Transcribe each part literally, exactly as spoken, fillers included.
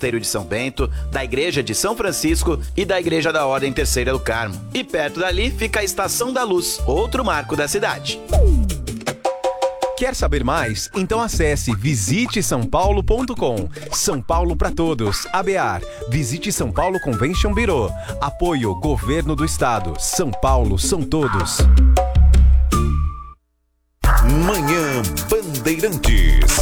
Mosteiro de São Bento, da Igreja de São Francisco e da Igreja da Ordem Terceira do Carmo. E perto dali fica a Estação da Luz, outro marco da cidade. Quer saber mais? Então acesse visite são paulo ponto com. São Paulo para todos. A B A R. Visite São Paulo Convention Bureau. Apoio Governo do Estado. São Paulo são todos. Manhã Bandeirantes.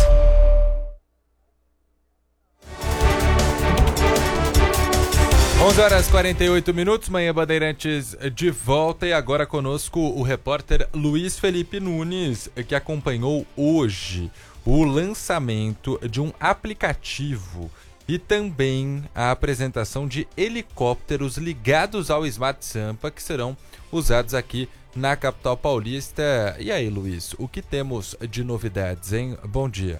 onze horas e quarenta e oito minutos, Manhã Bandeirantes de volta, e agora conosco o repórter Luiz Felipe Nunes, que acompanhou hoje o lançamento de um aplicativo e também a apresentação de helicópteros ligados ao Smart Sampa, que serão usados aqui na capital paulista. E aí, Luiz, o que temos de novidades, hein? Bom dia.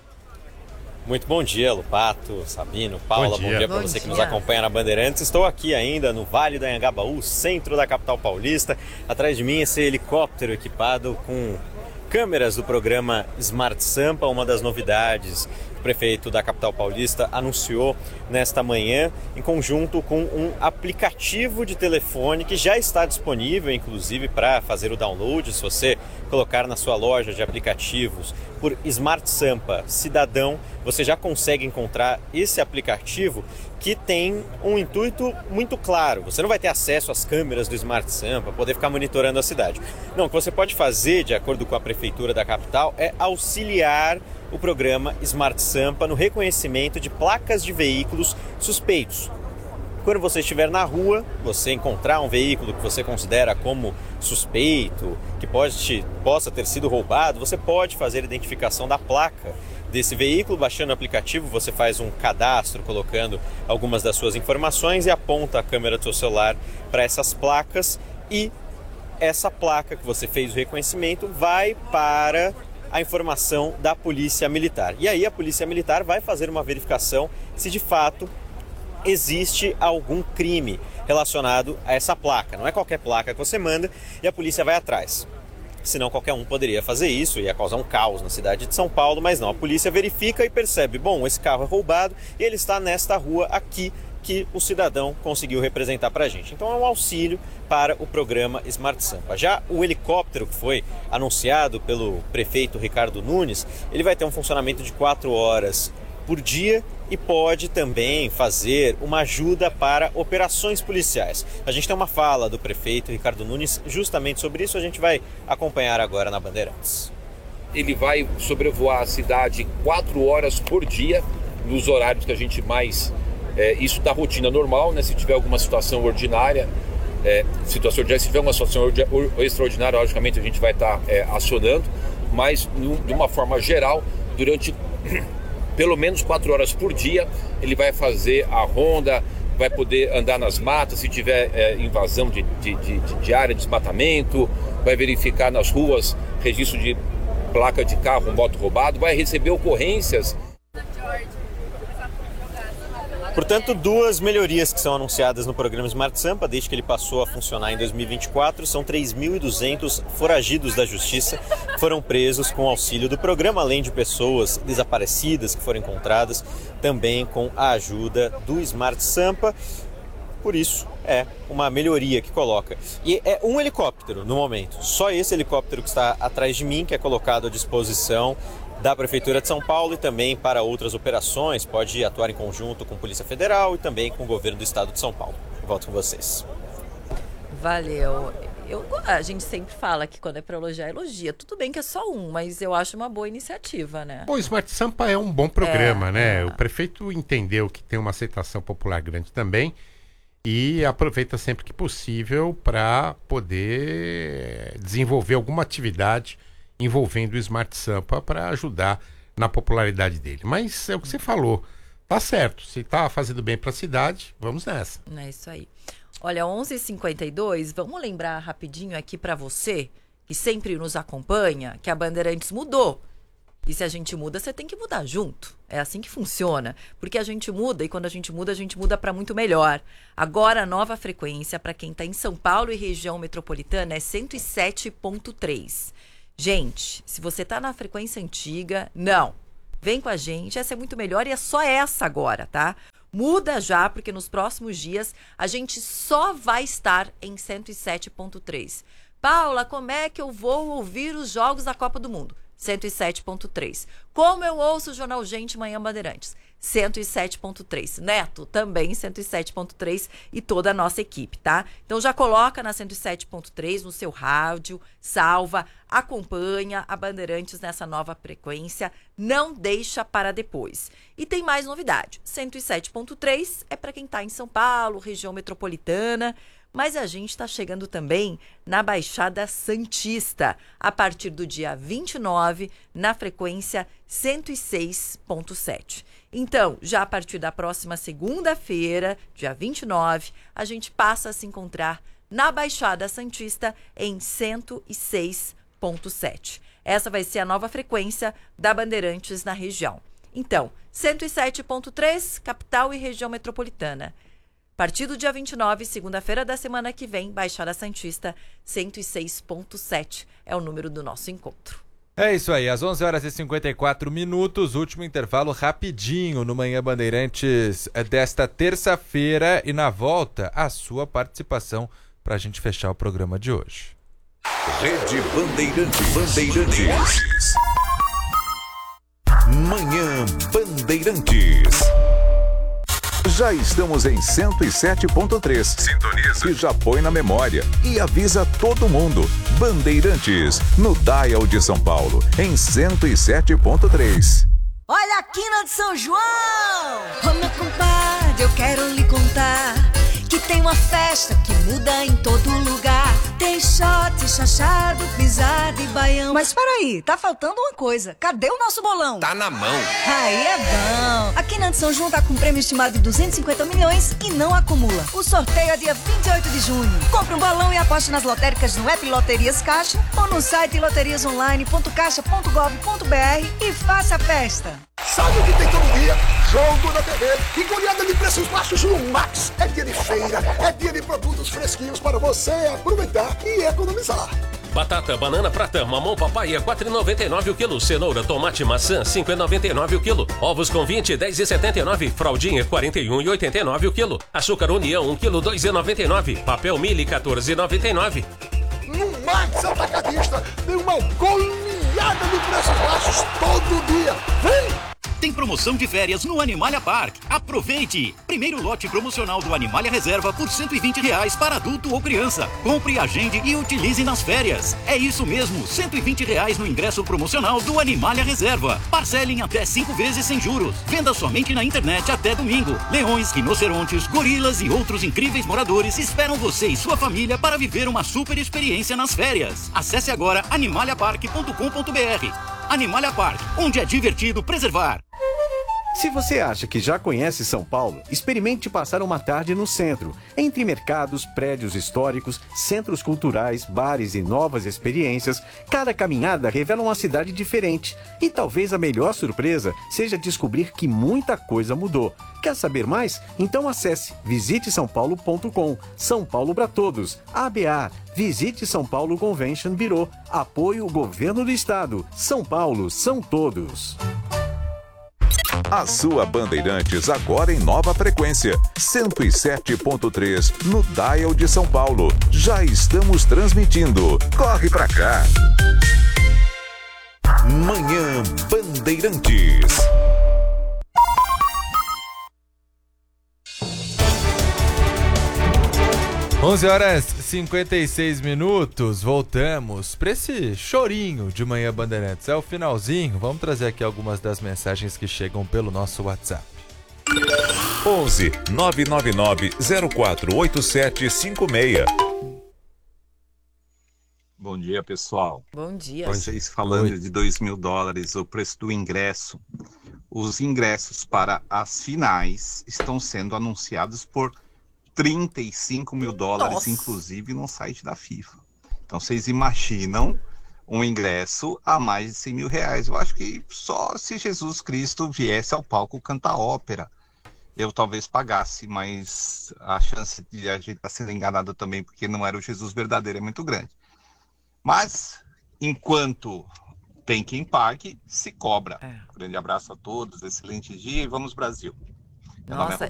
Muito bom dia, Lupato, Sabino, Paula, bom dia, bom dia para você que nos acompanha na Bandeirantes. Estou aqui ainda no Vale do Anhangabaú, centro da capital paulista. Atrás de mim esse helicóptero equipado com câmeras do programa Smart Sampa, uma das novidades que o prefeito da capital paulista anunciou nesta manhã, em conjunto com um aplicativo de telefone que já está disponível, inclusive, para fazer o download. Se você colocar na sua loja de aplicativos por Smart Sampa Cidadão, você já consegue encontrar esse aplicativo que tem um intuito muito claro. Você não vai ter acesso às câmeras do Smart Sampa, poder ficar monitorando a cidade. Não, o que você pode fazer, de acordo com a prefeitura da capital, é auxiliar o programa Smart Sampa no reconhecimento de placas de veículos suspeitos. Quando você estiver na rua, você encontrar um veículo que você considera como suspeito, que pode te, possa ter sido roubado, você pode fazer a identificação da placa desse veículo. Baixando o aplicativo, você faz um cadastro colocando algumas das suas informações e aponta a câmera do seu celular para essas placas, e essa placa que você fez o reconhecimento vai para a informação da Polícia Militar. E aí a Polícia Militar vai fazer uma verificação se de fato existe algum crime relacionado a essa placa. Não é qualquer placa que você manda e a polícia vai atrás. Senão qualquer um poderia fazer isso, ia causar um caos na cidade de São Paulo, mas não. A polícia verifica e percebe, bom, esse carro é roubado e ele está nesta rua aqui que o cidadão conseguiu representar para a gente. Então é um auxílio para o programa Smart Sampa. Já o helicóptero que foi anunciado pelo prefeito Ricardo Nunes, ele vai ter um funcionamento de quatro horas por dia e pode também fazer uma ajuda para operações policiais. A gente tem uma fala do prefeito Ricardo Nunes justamente sobre isso, a gente vai acompanhar agora na Bandeirantes. Ele vai sobrevoar a cidade quatro horas por dia, nos horários que a gente mais... É, isso da rotina normal, né? Se tiver alguma situação ordinária, é, situação ordinária, se tiver uma situação extraordinária, logicamente a gente vai estar é, acionando, mas no, de uma forma geral, durante pelo menos quatro horas por dia, ele vai fazer a ronda, vai poder andar nas matas, se tiver é, invasão de, de, de, de área de desmatamento, vai verificar nas ruas registro de placa de carro, moto roubado, vai receber ocorrências. Portanto, duas melhorias que são anunciadas no programa Smart Sampa desde que ele passou a funcionar em dois mil e vinte e quatro. São três mil e duzentos foragidos da justiça que foram presos com auxílio do programa, além de pessoas desaparecidas que foram encontradas também com a ajuda do Smart Sampa. Por isso, é uma melhoria que coloca. E é um helicóptero no momento, só esse helicóptero que está atrás de mim, que é colocado à disposição da Prefeitura de São Paulo e também para outras operações, pode atuar em conjunto com a Polícia Federal e também com o Governo do Estado de São Paulo. Volto com vocês. Valeu. Eu, a gente sempre fala que quando é para elogiar, elogia. Tudo bem que é só um, mas eu acho uma boa iniciativa, né? O Smart Sampa é um bom programa, é, né? É. O prefeito entendeu que tem uma aceitação popular grande também e aproveita sempre que possível para poder desenvolver alguma atividade envolvendo o Smart Sampa para ajudar na popularidade dele. Mas é o que você falou, tá certo. Se tá fazendo bem para a cidade, vamos nessa. É isso aí. Olha, onze e cinquenta e dois, vamos lembrar rapidinho aqui para você, que sempre nos acompanha, que a Bandeirantes mudou. E se a gente muda, você tem que mudar junto. É assim que funciona. Porque a gente muda e quando a gente muda, a gente muda para muito melhor. Agora a nova frequência para quem está em São Paulo e região metropolitana é cento e sete ponto três. Gente, se você tá na frequência antiga, não. Vem com a gente, essa é muito melhor e é só essa agora, tá? muda já, porque nos próximos dias a gente só vai estar em cento e sete ponto três. Paula, como é que eu vou ouvir os jogos da Copa do Mundo? cento e sete ponto três. Como eu ouço o Jornal Gente Manhã Bandeirantes? cento e sete ponto três. Neto, também cento e sete ponto três e toda a nossa equipe, tá? Então já coloca na cento e sete ponto três no seu rádio, salva, acompanha a Bandeirantes nessa nova frequência, não deixa para depois. E tem mais novidade, cento e sete ponto três é para quem está em São Paulo, região metropolitana, mas a gente está chegando também na Baixada Santista, a partir do dia vinte e nove, na frequência cento e seis ponto sete. Então, já a partir da próxima segunda-feira, dia vinte e nove, a gente passa a se encontrar na Baixada Santista em cento e seis ponto sete. Essa vai ser a nova frequência da Bandeirantes na região. Então, cento e sete ponto três, capital e região metropolitana. A partir do dia vinte e nove, segunda-feira da semana que vem, Baixada Santista, cento e seis ponto sete é o número do nosso encontro. É isso aí, às onze horas e cinquenta e quatro minutos, último intervalo rapidinho no Manhã Bandeirantes desta terça-feira e na volta a sua participação para a gente fechar o programa de hoje. Rede Bandeirantes. Bandeirantes. Manhã Bandeirantes. Já estamos em cento e sete ponto três. Sintoniza. E já põe na memória. E avisa todo mundo. Bandeirantes, no Dial de São Paulo, em cento e sete ponto três. Olha a quina de São João! Ô meu compadre, eu quero lhe contar que tem uma festa que muda em todo lugar. Tem shot, chachado, pisada e baião. Mas peraí, tá faltando uma coisa. Cadê o nosso bolão? Tá na mão. Aí é bom. A Quina de São João tá com um prêmio estimado de duzentos e cinquenta milhões e não acumula. O sorteio é dia vinte e oito de junho. Compre um bolão e aposte nas lotéricas no app Loterias Caixa ou no site loterias online ponto caixa ponto gov ponto br e faça a festa. Sabe o que tem todo dia? Jogo na T V e goleada de preços baixos no Max. É dia de feira, é dia de produtos fresquinhos para você aproveitar e economizar. Batata, banana prata, mamão papai quatro reais e noventa e nove o quilo. Cenoura, tomate, maçã cinco reais e noventa e nove o quilo. Ovos com vinte, dez reais e setenta e nove. Fraldinha quarenta e um reais e oitenta e nove o quilo. Açúcar União um quilo, dois reais e noventa e nove. Papel Mili quatorze reais e noventa e nove. No Max Atacadista tem uma goleada de preços baixos todo dia. Vem! Tem promoção de férias no Animalia Park. Aproveite! Primeiro lote promocional do Animalia Reserva por cento e vinte reais para adulto ou criança. Compre, agende e utilize nas férias. É isso mesmo, cento e vinte reais no ingresso promocional do Animalia Reserva. Parcele em até cinco vezes sem juros. Venda somente na internet até domingo. Leões, rinocerontes, gorilas e outros incríveis moradores esperam você e sua família para viver uma super experiência nas férias. Acesse agora animalia park ponto com ponto br. Animalia Park, onde é divertido preservar. Se você acha que já conhece São Paulo, experimente passar uma tarde no centro, entre mercados, prédios históricos, centros culturais, bares e novas experiências. Cada caminhada revela uma cidade diferente. E talvez a melhor surpresa seja descobrir que muita coisa mudou. Quer saber mais? Então acesse visite são paulo ponto com. São Paulo para todos. A B A. Visite São Paulo Convention Bureau. Apoio Governo do Estado. São Paulo são todos. A sua Bandeirantes agora em nova frequência, cento e sete ponto três no Dial de São Paulo. Já estamos transmitindo. Corre pra cá. Manhã Bandeirantes. onze horas e cinquenta e seis minutos, voltamos para esse chorinho de Manhã Bandeirantes. É o finalzinho, vamos trazer aqui algumas das mensagens que chegam pelo nosso WhatsApp. onze nove nove nove zero quatro oito sete cinco seis. Bom dia, pessoal. Bom dia. Vocês falando Oi. de dois mil dólares, o preço do ingresso. Os ingressos para as finais estão sendo anunciados por trinta e cinco mil dólares, Nossa. inclusive no site da FIFA. Então vocês imaginam um ingresso a mais de cem mil reais. Eu acho que só se Jesus Cristo viesse ao palco cantar ópera, eu talvez pagasse, mas a chance de a gente estar sendo enganado também, porque não era o Jesus verdadeiro, é muito grande. Mas, enquanto tem quem pague, se cobra. É. Grande abraço a todos, excelente dia e vamos Brasil. Nossa,